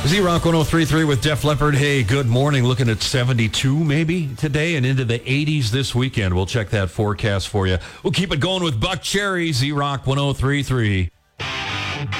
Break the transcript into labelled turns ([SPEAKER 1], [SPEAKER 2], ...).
[SPEAKER 1] Z-Rock 103.3 with Def Leppard. Hey, good morning. Looking at 72 maybe today and into the 80s this weekend. We'll check that forecast for you. We'll keep it going with Buck Cherry, Z-Rock 103.3.